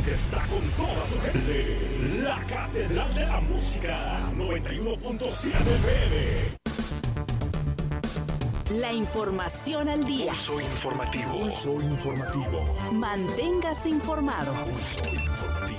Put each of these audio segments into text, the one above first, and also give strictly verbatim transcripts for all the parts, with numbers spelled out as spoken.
que está con toda su gente. La Catedral de la Música, noventa y uno punto siete F M. La información al día. Pulso informativo. Pulso informativo. Manténgase informado. Pulso informativo.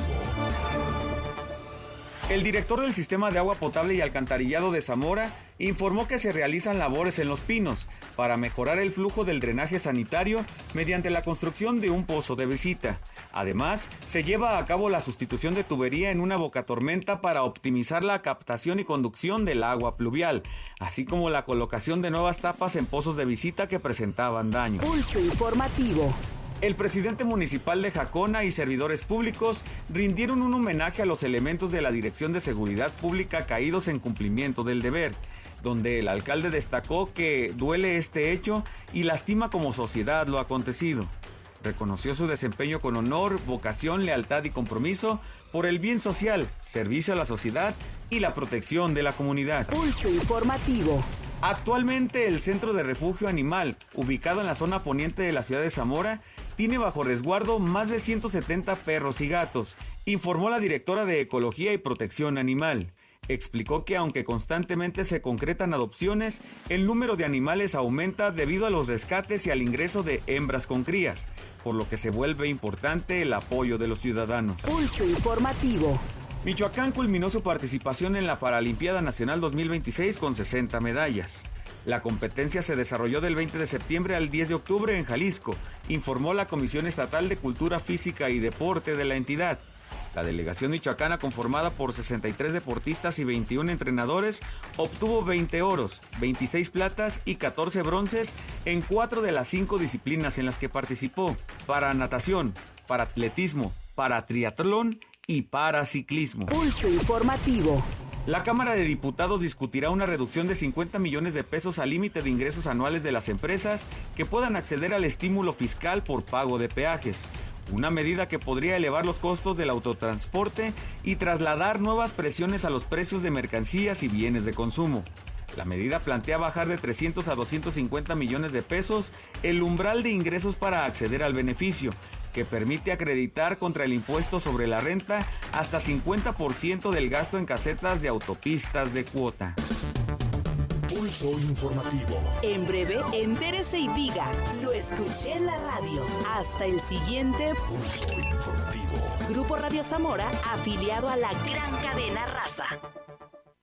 El director del Sistema de Agua Potable y Alcantarillado de Zamora informó que se realizan labores en Los Pinos para mejorar el flujo del drenaje sanitario mediante la construcción de un pozo de visita. Además, se lleva a cabo la sustitución de tubería en una bocatormenta para optimizar la captación y conducción del agua pluvial, así como la colocación de nuevas tapas en pozos de visita que presentaban daño. Pulso informativo. El presidente municipal de Jacona y servidores públicos rindieron un homenaje a los elementos de la Dirección de Seguridad Pública caídos en cumplimiento del deber, donde el alcalde destacó que duele este hecho y lastima como sociedad lo acontecido. Reconoció su desempeño con honor, vocación, lealtad y compromiso por el bien social, servicio a la sociedad y la protección de la comunidad. Pulso informativo. Actualmente el Centro de Refugio Animal, ubicado en la zona poniente de la ciudad de Zamora, tiene bajo resguardo más de ciento setenta perros y gatos, informó la directora de Ecología y Protección Animal. Explicó que aunque constantemente se concretan adopciones, el número de animales aumenta debido a los rescates y al ingreso de hembras con crías, por lo que se vuelve importante el apoyo de los ciudadanos. Pulso informativo. Michoacán culminó su participación en la Paralimpiada Nacional dos mil veintiséis con sesenta medallas. La competencia se desarrolló del veinte de septiembre al diez de octubre en Jalisco, informó la Comisión Estatal de Cultura Física y Deporte de la entidad. La delegación michoacana, conformada por sesenta y tres deportistas y veintiún entrenadores, obtuvo veinte oros, veintiséis platas y catorce bronces en cuatro de las cinco disciplinas en las que participó: para natación, para atletismo, para triatlón y para ciclismo. Pulso informativo. La Cámara de Diputados discutirá una reducción de cincuenta millones de pesos al límite de ingresos anuales de las empresas que puedan acceder al estímulo fiscal por pago de peajes, una medida que podría elevar los costos del autotransporte y trasladar nuevas presiones a los precios de mercancías y bienes de consumo. La medida plantea bajar de trescientos a doscientos cincuenta millones de pesos el umbral de ingresos para acceder al beneficio, que permite acreditar contra el impuesto sobre la renta hasta cincuenta por ciento del gasto en casetas de autopistas de cuota. Pulso informativo. En breve, entérese y diga, lo escuché en la radio. Hasta el siguiente Pulso informativo. Grupo Radio Zamora, afiliado a la gran cadena Raza.